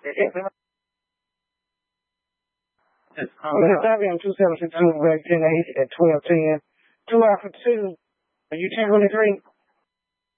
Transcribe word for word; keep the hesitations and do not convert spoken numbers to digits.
Yes. Um, on two seven six two, back ten eight at twelve ten. Two out for two. Are you ten twenty-three?